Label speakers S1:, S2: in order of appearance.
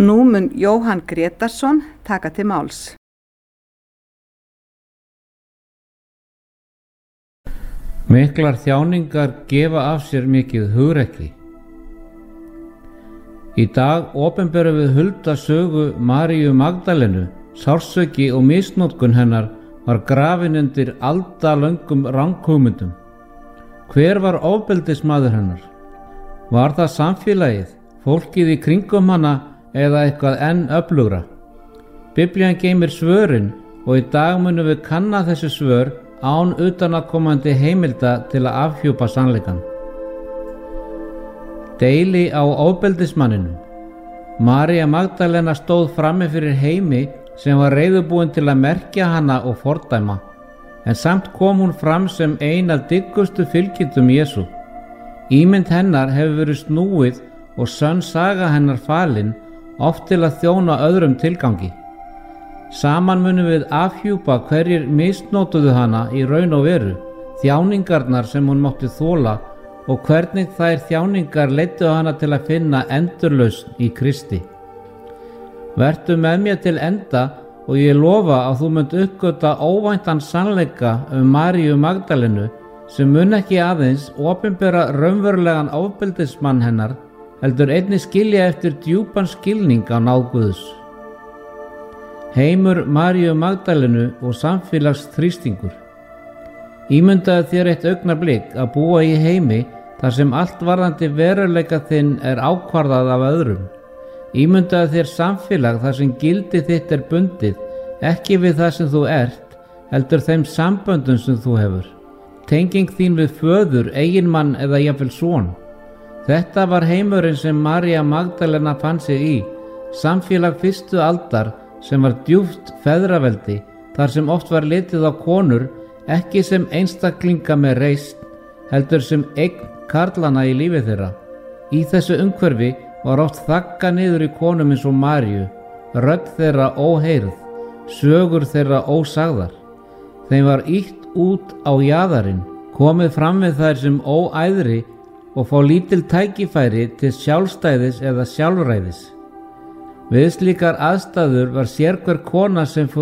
S1: Nú mun Jóhann Grétarsson taka til máls.
S2: Miklar þjáningar gefa af sér mikið hugrekki. Í dag opinberum við hulda sögu Maríu Magdalenu. Sársauki og misnotkun hennar var grafin undir aldalöngum ranghugmyndum. Hver var ofbeldismaður hennar? Var það samfélagið, fólkið í kringum hana eða eitthvað enn öflugra? Biblían geymir svörin og í dag munum við kanna þessi svör án utanaðkomandi heimilda til að afhjúpa sannleikann. Deili á ofbeldismanninum. María Magdalena stóð frammi fyrir heimi sem var reiðubúin til að merkja hana og fordæma, en samt kom hún fram sem ein af dyggustu fylgjendum Jesú. Ímynd hennar hefur verið snúið og sönn saga hennar falin, oft til að þjóna öðrum tilgangi. Saman munum við afhjúpa hverjir misnotuðu hana í raun og veru, þjáningarnar sem hún mátti þola og hvernig þær þjáningar leiddu hana til að finna endurlausn í Kristi. Vertu með mér til enda og ég lofa að þú munt uppgöta óvæntan sannleika Maríu Magdalenu sem mun ekki aðeins opinbera raunverulegan ofbeldismann hennar, heldur einnig skilja eftir djúpan skilning á náð Guðs. Heimur Maríu Magdalenu og samfélagsþrýstingur. Ímyndaðu þér eitt augnablik að búa í heimi þar sem allt varðandi veruleika þinn er ákvarðað af öðrum. Ímyndaðu þér samfélag þar sem gildi þitt er bundið, ekki við það sem þú ert, heldur þeim samböndum sem þú hefur. Tenging þín við föður, eiginmann eða jafnvel son. Þetta var heimurinn sem María Magdalena fann sig í, samfélag fyrstu aldar sem var djúpt feðraveldi, þar sem oft var litið á konur ekki sem einstaklinga með reisn, heldur sem eign karlana í lífi þeirra. Í þessu umhverfi var oft þagga niður í konum eins og Maríu, rödd þeirra óheyrð, sögur þeirra ósagðar. Þeim var ýtt út á jaðarinn, komið fram við þær sem óæðri og fá lítil tækifæri til sjálfstæðis eða sjálfræðis. Við slíkar aðstæður var sérhver kona sem fór